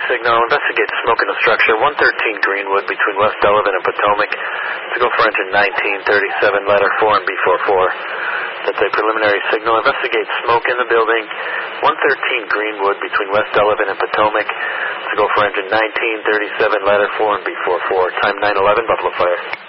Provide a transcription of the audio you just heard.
signal. Investigate smoke in the structure. 113 Greenwood between West Delavan and Potomac. To go for engine 1937, ladder 4 and B44. That's a preliminary signal. Investigate smoke in the building. 113 Greenwood between West Delavan and Potomac. To go for engine 1937, ladder 4 and B44. Time 911, Buffalo Fire.